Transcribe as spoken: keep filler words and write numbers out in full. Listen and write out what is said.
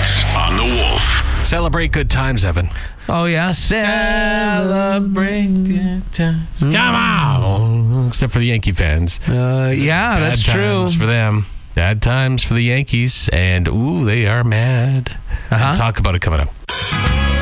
Jax on the Wolf. Celebrate good times, Evan. Oh, yeah. Celebrate good times. Come on. Except for the Yankee fans. Uh, yeah, Bad that's true. times for them. Bad times for the Yankees. And, ooh, they are mad. Uh-huh. Talk about it coming up.